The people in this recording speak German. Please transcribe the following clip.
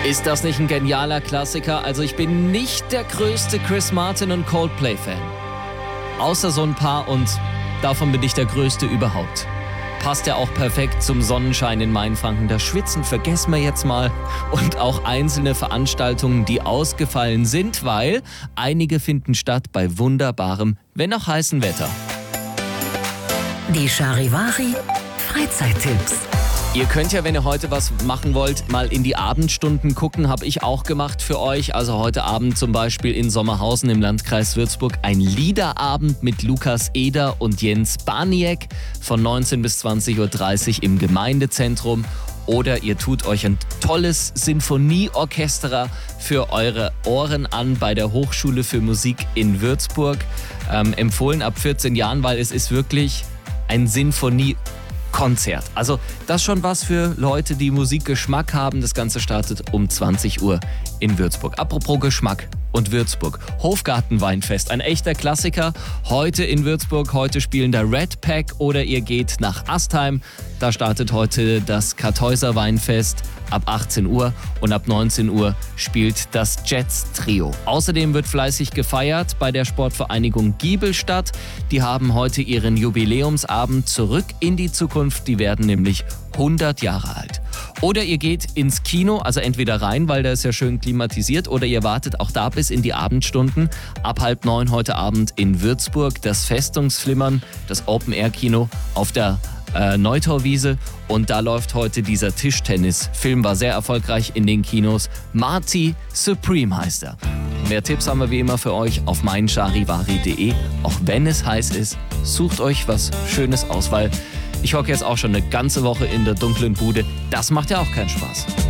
Ist das nicht ein genialer Klassiker? Also ich bin nicht der größte Chris Martin und Coldplay-Fan. Außer so ein paar und davon bin ich der größte überhaupt. Passt ja auch perfekt zum Sonnenschein in Mainfranken. Das Schwitzen vergessen wir jetzt mal. Und auch einzelne Veranstaltungen, die ausgefallen sind, weil einige finden statt bei wunderbarem, wenn auch heißem Wetter. Die Charivari Freizeittipps. Ihr könnt ja, wenn ihr heute was machen wollt, mal in die Abendstunden gucken. Habe ich auch gemacht für euch. Also heute Abend zum Beispiel in Sommerhausen im Landkreis Würzburg ein Liederabend mit Lukas Eder und Jens Barniek von 19 bis 20.30 Uhr im Gemeindezentrum. Oder ihr tut euch ein tolles Sinfonieorchester für eure Ohren an bei der Hochschule für Musik in Würzburg. Empfohlen ab 14 Jahren, weil es ist wirklich ein Sinfonieorchester. Konzert. Also das schon was für Leute, die Musikgeschmack haben. Das Ganze startet um 20 Uhr in Würzburg. Apropos Geschmack und Würzburg. Hofgartenweinfest, ein echter Klassiker. Heute in Würzburg, heute spielen der Red Pack oder ihr geht nach Astheim. Da startet heute das Kartäuser Weinfest ab 18 Uhr und ab 19 Uhr spielt das Jets Trio. Außerdem wird fleißig gefeiert bei der Sportvereinigung Giebelstadt. Die haben heute ihren Jubiläumsabend Zurück in die Zukunft. Die werden nämlich 100 Jahre alt. Oder ihr geht ins Kino, also entweder rein, weil da ist ja schön klimatisiert, oder ihr wartet auch da bis in die Abendstunden. Ab 8:30 heute Abend in Würzburg das Festungsflimmern, das Open-Air-Kino auf der Neutorwiese. Und da läuft heute dieser Tischtennis-Film, war sehr erfolgreich in den Kinos. Marty Supreme heißt er. Mehr Tipps haben wir wie immer für euch auf meincharivari.de. Auch wenn es heiß ist, sucht euch was Schönes aus, weil ich hocke jetzt auch schon eine ganze Woche in der dunklen Bude. Das macht ja auch keinen Spaß.